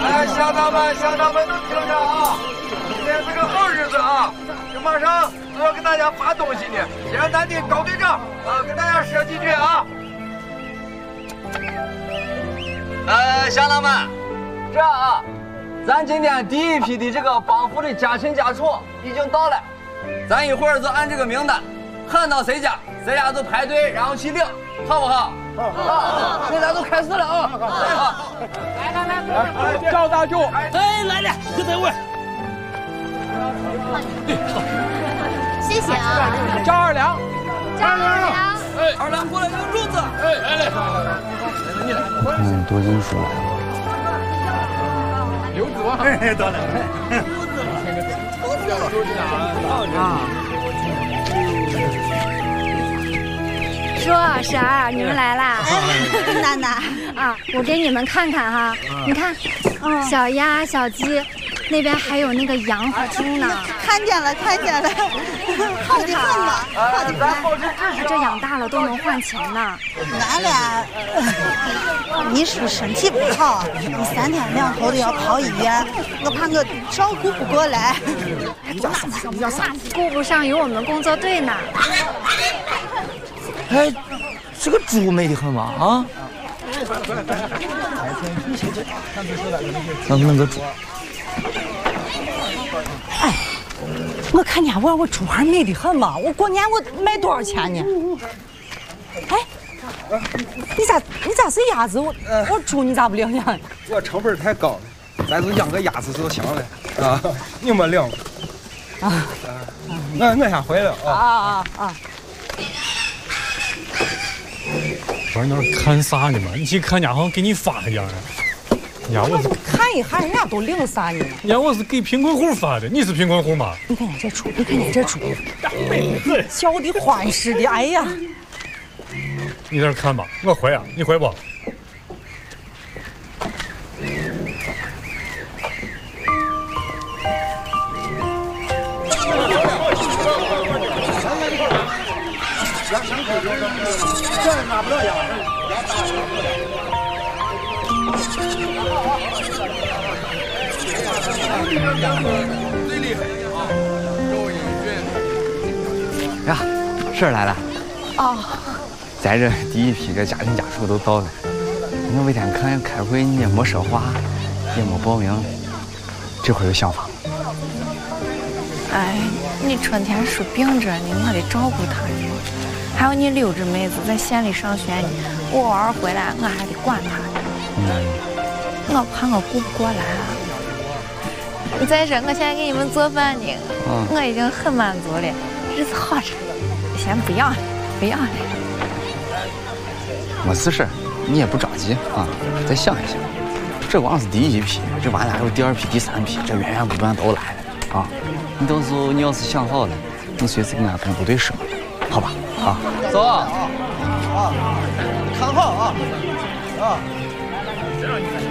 哎，乡长们都听着啊！今天是个好日子啊！这马上就要给大家发东西呢。先让咱的高队长跟大家说几句啊。乡长们，这样啊，咱今天第一批的这个帮扶的家亲家属已经到了，咱一会儿就按这个名单，喊到谁家就排队，然后去领，好不好？好，现在都开始了啊！ 来，赵大舅， 哎，来了，就在位。 谢谢啊， 赵二两， 哎，二两过来领柱子，哎，来。 多金叔来了。 刘子王， 哎，得了。 叔婶儿，你们来啦！ 奶奶啊，我给你们看看哈，你看，小鸭、小鸡，那边还有那个羊和猪呢。 看见了，好的很嘛，好的很。 这养大了都能换钱呢。 俺俩，你叔身体不好，你3天2头的要跑医院，我怕我照顾不过来。 你家啥？ 顾不上有我们工作队呢。 哎，这个猪美得很嘛啊！能不能个猪？ 哎，我看见我猪还美得很嘛，我过年我卖多少钱呢？哎，你咋是鸭子？我猪你咋不领养？ 我成本太高了，咱就养个鸭子就行了啊！你们领啊？我先回来啊！ 我说那看啥呢嘛？你去看家好像给你发一样的。呀，我是看一下人家都领啥呢？ 呀，我是给贫困户发的。你是贫困户吗？ 你看见这猪，叫的欢实的，哎呀！ 你在这看吧，我回啊，你回不？ 这拿不了呀。最厉害的啊，周英俊。 呀，婶儿来了。 哦。 咱这第一批这家庭家属都到了，我每天看开会你也没说话，也没报名，这会有想法。 哎，你春天叔病着呢，我得照顾他呢。还有你六只妹子在县里上学呢，我偶尔回来我还得管她呢。我怕我顾不过来啊。再说我现在给你们做饭呢，我已经很满足了，日子好着。先不要了。 没事事，你也不着急啊，再想一想。这光是第一批，这完了还有第2批、第3批，这源源不断都来了啊！你到时候你要是想好了，你随时跟俺跟部队说，好吧？啊，走啊！ 看好啊！